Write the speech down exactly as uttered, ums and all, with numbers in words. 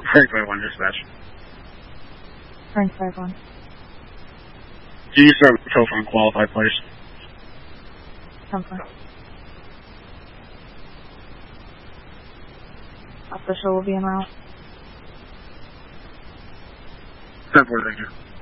Frank five one dispatch. Frank five one. Do you serve a telephone qualified, please? Something. Official will be en route. ten four, thank you.